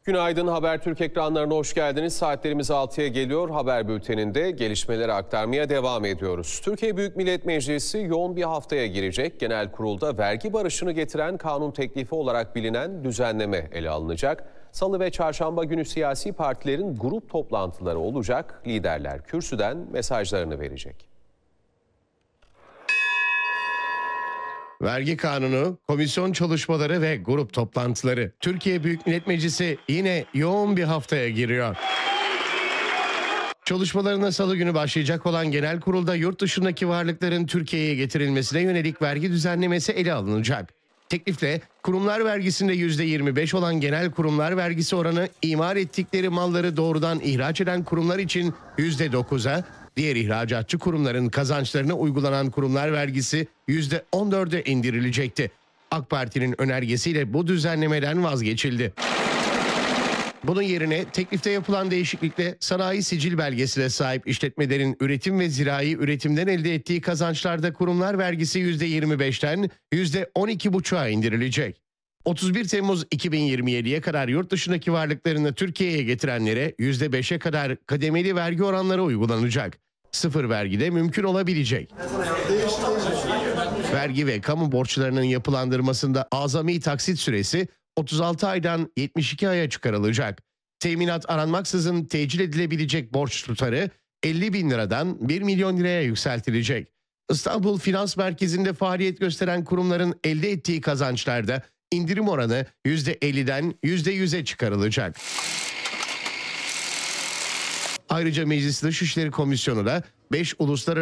Günaydın, Habertürk ekranlarına hoş geldiniz. Saatlerimiz 6'ya geliyor. Haber bülteninde gelişmeleri aktarmaya devam ediyoruz. Türkiye Büyük Millet Meclisi yoğun bir haftaya girecek. Genel kurulda vergi barışını getiren kanun teklifi olarak bilinen düzenleme ele alınacak. Salı ve çarşamba günü siyasi partilerin grup toplantıları olacak. Liderler kürsüden mesajlarını verecek. Vergi kanunu, komisyon çalışmaları ve grup toplantıları. Türkiye Büyük Millet Meclisi yine yoğun bir haftaya giriyor. Çalışmalarına salı günü başlayacak olan genel kurulda yurt dışındaki varlıkların Türkiye'ye getirilmesine yönelik vergi düzenlemesi ele alınacak. Teklifle kurumlar vergisinde %25 olan genel kurumlar vergisi oranı imar ettikleri malları doğrudan ihraç eden kurumlar için %9'a, diğer ihracatçı kurumların kazançlarına uygulanan kurumlar vergisi %14'e indirilecekti. AK Parti'nin önergesiyle bu düzenlemeden vazgeçildi. Bunun yerine teklifte yapılan değişiklikle sanayi sicil belgesine sahip işletmelerin üretim ve zirai üretimden elde ettiği kazançlarda kurumlar vergisi %25'ten %12,5'a indirilecek. 31 Temmuz 2027'ye kadar yurt dışındaki varlıklarını Türkiye'ye getirenlere %5'e kadar kademeli vergi oranları uygulanacak. Sıfır vergi de mümkün olabilecek. Vergi ve kamu borçlarının yapılandırmasında azami taksit süresi 36 aydan 72 aya çıkarılacak. Teminat aranmaksızın tecil edilebilecek borç tutarı 50 bin liradan 1 milyon liraya yükseltilecek. İstanbul Finans Merkezi'nde faaliyet gösteren kurumların elde ettiği kazançlarda indirim oranı %50'den %100'e çıkarılacak. Ayrıca Meclis Dışişleri Komisyonu da 5 uluslararası